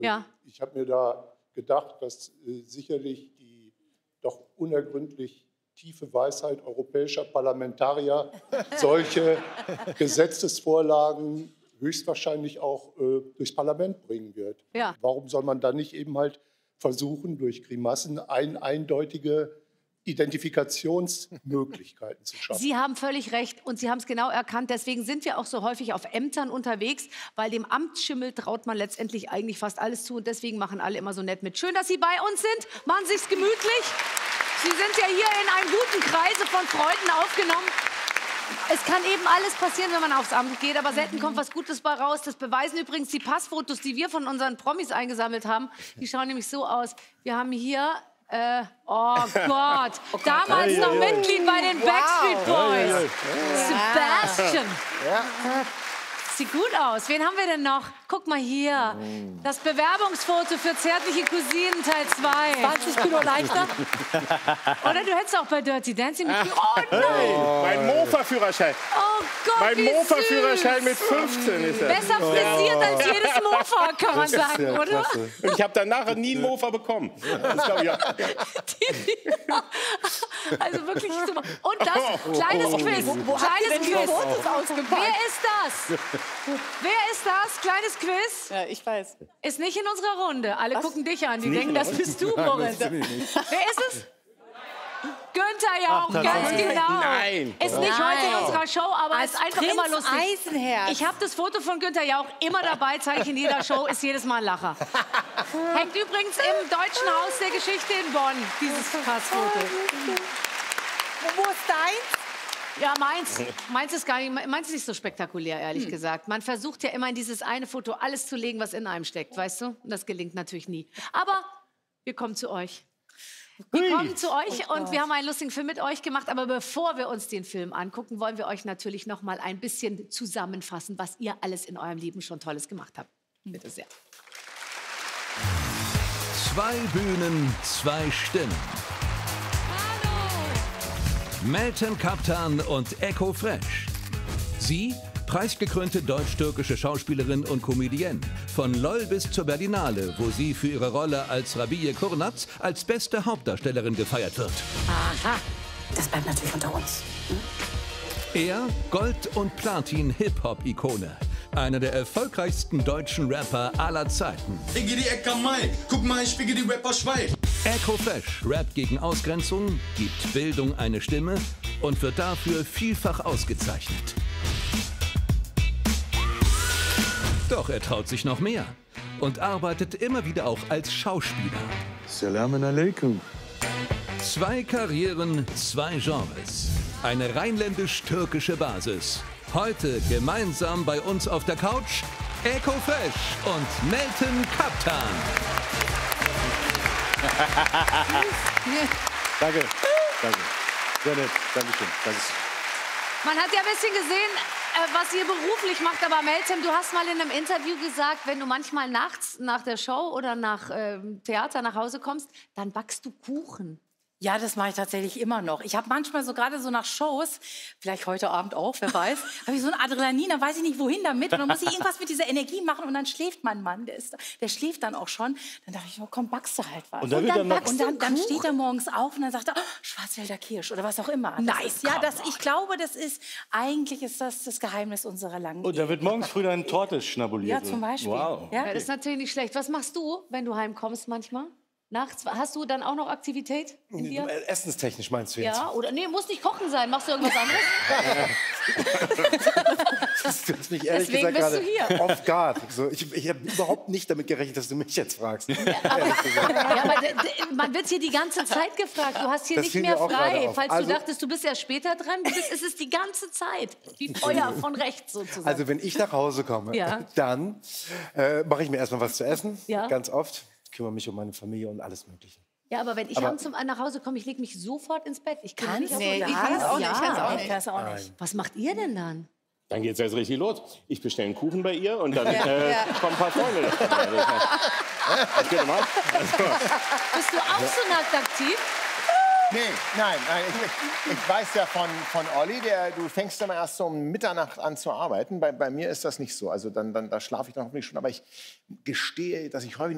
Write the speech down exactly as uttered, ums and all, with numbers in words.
Ja. Ich habe mir da gedacht, dass äh, sicherlich die doch unergründlich tiefe Weisheit europäischer Parlamentarier solche Gesetzesvorlagen höchstwahrscheinlich auch äh, durchs Parlament bringen wird. Ja. Warum soll man dann nicht eben halt versuchen, durch Grimassen ein, eindeutige Identifikationsmöglichkeiten zu schaffen? Sie haben völlig recht und Sie haben es genau erkannt. Deswegen sind wir auch so häufig auf Ämtern unterwegs, weil dem Amtsschimmel traut man letztendlich eigentlich fast alles zu und deswegen machen alle immer so nett mit. Schön, dass Sie bei uns sind. Machen Sie es gemütlich. Sie sind ja hier in einem guten Kreise von Freunden aufgenommen. Es kann eben alles passieren, wenn man aufs Amt geht, aber selten kommt was Gutes bei raus. Das beweisen übrigens die Passfotos, die wir von unseren Promis eingesammelt haben. Die schauen nämlich so aus. Wir haben hier, äh, oh Gott, damals noch Mitglied bei den Backstreet Boys. Sebastian. Sieht gut aus. Wen haben wir denn noch? Guck mal hier. Das Bewerbungsfoto für Zärtliche Cousinen Teil zwei. zwanzig Kilo leichter. Oder du hättest auch bei Dirty Dancing mitgemacht. Oh nein! Oh. Mein Mofa-Führerschein. Oh Gott, Mein wie Mofa-Führerschein süß. mit fünfzehn ist er. Besser frisiert als jedes Mofa, kann man sagen, Ja, oder? klasse. Und ich habe danach nie einen Mofa bekommen. Das glaub ich auch. Also wirklich super. Und das, kleines Quiz. Kleines Quiz. Wer ist das? Wer ist das? Kleines Quiz. Ja, ich weiß. Ist nicht in unserer Runde. Alle gucken dich an. Die denken, das bist du, Boris. Wer ist es? Günther Jauch, Ach, ganz genau. Nein. Ist nicht Nein. heute in unserer Show, aber Als ist einfach Prinz immer lustig. Eisenherz. Ich habe das Foto von Günther Jauch immer dabei, zeige ich in jeder Show, ist jedes Mal ein Lacher. Hängt übrigens im Deutschen Haus der Geschichte in Bonn, dieses Passfoto. Wo ist deins? Ja, meins. Meins ist gar nicht, meins ist nicht so spektakulär, ehrlich Hm. gesagt. Man versucht ja immer in dieses eine Foto alles zu legen, was in einem steckt, weißt du? Und das gelingt natürlich nie. Aber wir kommen zu euch. Wir kommen zu euch Oh und wir haben einen lustigen Film mit euch gemacht. Aber bevor wir uns den Film angucken, wollen wir euch natürlich noch mal ein bisschen zusammenfassen, was ihr alles in eurem Leben schon Tolles gemacht habt. Bitte sehr. Zwei Bühnen, zwei Stimmen. Meltem Kaptan und Eko Fresh. Sie, preisgekrönte deutsch-türkische Schauspielerin und Comedienne. Von LOL bis zur Berlinale, wo sie für ihre Rolle als Rabie Kurnaz als beste Hauptdarstellerin gefeiert wird. Aha. Das bleibt natürlich unter uns. Er, Gold- und Platin-Hip-Hop-Ikone. Einer der erfolgreichsten deutschen Rapper aller Zeiten. Iggy Ecker Mike, guck mal, ich spiegel die Rapper Schweig. Eko Fresh rappt gegen Ausgrenzung, gibt Bildung eine Stimme und wird dafür vielfach ausgezeichnet. Doch er traut sich noch mehr und arbeitet immer wieder auch als Schauspieler. Salam alaikum. Zwei Karrieren, zwei Genres. Eine rheinländisch-türkische Basis. Heute gemeinsam bei uns auf der Couch Eko Fresh und Meltem Kaptan. Danke. Danke. Sehr nett. Dankeschön. Danke. Man hat ja ein bisschen gesehen, äh, was ihr beruflich macht. Aber Meltem, du hast mal in einem Interview gesagt, wenn du manchmal nachts nach der Show oder nach ähm, Theater nach Hause kommst, dann backst du Kuchen. Ja, das mache ich tatsächlich immer noch. Ich habe manchmal so gerade so nach Shows, vielleicht heute Abend auch, wer weiß, habe ich so ein Adrenalin, da weiß ich nicht, wohin damit. Und dann muss ich irgendwas mit dieser Energie machen und dann schläft mein Mann, der, ist, der schläft dann auch schon. Dann dachte ich, oh, komm, backst du halt was. Und dann, wird dann, noch, Und dann, dann steht er morgens auf und dann sagt er, oh, Schwarzwälder Kirsch oder was auch immer. Das Nice, ist, ja, das, ich glaube, das ist, eigentlich ist das das Geheimnis unserer langen und da wird morgens früh dann Torte schnabuliert. Ja, zum Beispiel. Wow. Ja? Ja, das ist natürlich nicht schlecht. Was machst du, wenn du heimkommst manchmal? Nachts? Hast du dann auch noch Aktivität in dir? Essenstechnisch meinst du jetzt? Ja, oder nee, muss nicht kochen sein. Machst du irgendwas anderes? Du hast mich ehrlich Deswegen gesagt bist du gerade hier. off guard. So, ich ich habe überhaupt nicht damit gerechnet, dass du mich jetzt fragst. Aber, ja, aber d- d- man wird hier die ganze Zeit gefragt. Du hast hier Das nicht fiel mehr mir auch gerade frei. auf. Falls Also- du dachtest, du bist ja später dran, du bist, es ist die ganze Zeit. Wie Feuer von rechts sozusagen. Also wenn ich nach Hause komme, Ja. dann äh, mache ich mir erstmal was zu essen. Ja. Ganz oft. Ich kümmere mich um meine Familie und alles Mögliche. ja, aber wenn ich Aber- abends zum, nach Hause komme, ich lege mich sofort ins Bett. Ich kann nicht auf Nee, ja. ich kann es auch ja. nicht. Ich kann's auch nicht. Ich kann's auch nicht. Was macht ihr denn dann? Dann geht's jetzt richtig los. Ich bestelle einen Kuchen bei ihr und dann äh, kommen ein paar Freunde dazu. Ich geht mal. Also, Bist du auch so nacktaktiv? Nee, nein, nein ich, ich weiß ja von, von Olli, der, du fängst immer erst so um Mitternacht an zu arbeiten. Bei, bei mir ist das nicht so. Also dann, dann da schlafe ich dann hoffentlich schon. Aber ich gestehe, dass ich häufig